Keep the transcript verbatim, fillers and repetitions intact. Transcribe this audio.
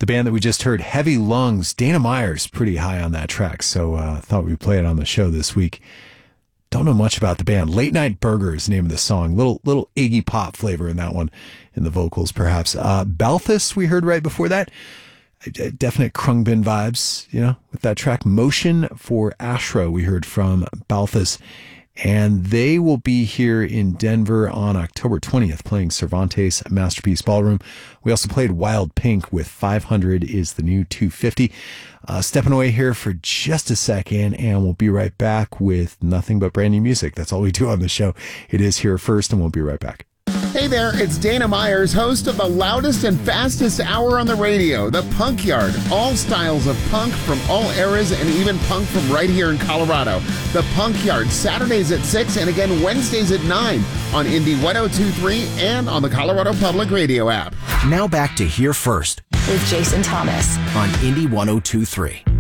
band that we just heard, Heavy Lungs. Dana Myers, pretty high on that track, so I uh, thought we'd play it on the show this week. Don't know much about the band. Late Night Burger is the name of the song. Little little Iggy Pop flavor in that one, in the vocals perhaps. Uh, Balthus we heard right before that. Definite Krungbin vibes, you know, with that track. Motion for Ashra we heard from Balthus. And they will be here in Denver on October twentieth playing Cervantes Masterpiece Ballroom. We also played Wild Pink with five hundred is the New two fifty. Uh, stepping away here for just a second, and we'll be right back with nothing but brand new music. That's all we do on the show. It is Here First, and we'll be right back. Hey there, it's Dana Myers, host of the loudest and fastest hour on the radio, The Punk Yard. All styles of punk from all eras and even punk from right here in Colorado. The Punk Yard, Saturdays at six and again Wednesdays at nine on Indy one oh two point three and on the Colorado Public Radio app. Now back to Here First with Jason Thomas on Indy one oh two point three.